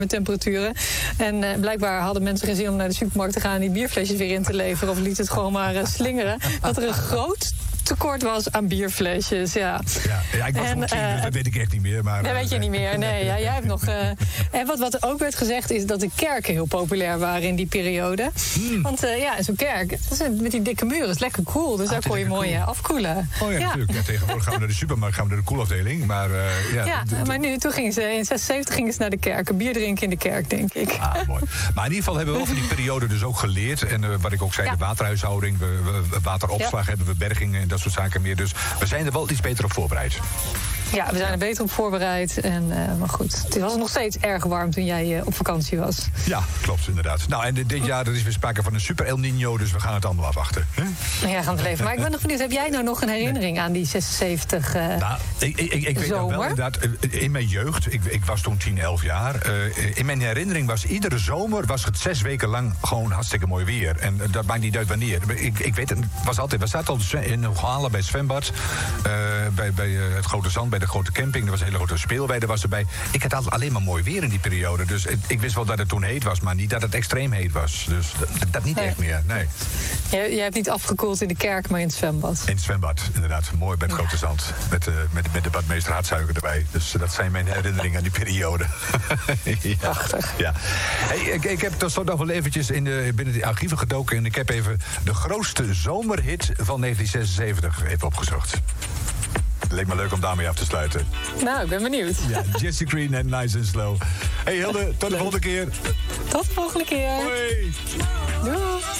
met temperaturen. En blijkbaar hadden mensen geen zin om naar de supermarkt te gaan en die bierflesjes weer in te leveren. Of liet het gewoon maar slingeren. Dat er een groot tekort was aan bierflesjes, ja. Ja, ik was nog 10, dus dat weet ik echt niet meer. Maar, dat weet je niet meer, nee. Ja, jij hebt nog... En wat ook werd gezegd is dat de kerken heel populair waren in die periode. Want zo'n kerk, met die dikke muren, is lekker cool. Dus daar kon je mooi afkoelen. Oh ja, natuurlijk. Ja, tegenwoordig gaan we naar de supermarkt, gaan we naar de koelafdeling. Maar, maar toen gingen in 76 gingen ze naar de kerk. Bier drinken in de kerk, denk ik. Mooi. Maar in ieder geval hebben we wel van die periode dus ook geleerd. En wat ik ook zei, de waterhuishouding, wateropslag hebben we, bergingen en dat soort zaken meer. Dus we zijn er wel iets beter op voorbereid. Ja, we zijn er beter op voorbereid. Maar goed, het was nog steeds erg warm toen jij op vakantie was. Ja, klopt, inderdaad. Nou, en dit jaar er is weer sprake van een super El Niño, dus we gaan het allemaal afwachten. Ja, gaan we leven. Maar ik ben nog benieuwd, heb jij nou nog een herinnering aan die 76 ik weet nog wel, inderdaad, in mijn jeugd, ik was toen 10, 11 jaar. In mijn herinnering was iedere zomer was het 6 weken lang gewoon hartstikke mooi weer. En dat maakt niet uit wanneer. Ik weet het, we zaten al in Hogalen bij het zwembad, bij het Grote Zand, bij de grote camping. Er was een hele grote speelweide was erbij. Ik had altijd alleen maar mooi weer in die periode. Dus ik wist wel dat het toen heet was, maar niet dat het extreem heet was. Dus dat niet echt meer, nee. Jij hebt niet afgekoeld in de kerk, maar in het zwembad. In het zwembad, inderdaad. Mooi bij het Grote Zand. Met de badmeester Hartsuiker erbij. Dus dat zijn mijn herinneringen aan die periode. Prachtig. Ja. Hey, ik heb tot slot nog wel eventjes binnen de archieven gedoken. En ik heb even de grootste zomerhit van 1976 even opgezocht. Het leek me leuk om daarmee af te sluiten. Nou, ik ben benieuwd. Ja, Jesse Green en Nice and Slow. Hey Hilde, tot de volgende keer. Tot de volgende keer. Hoi. Doei.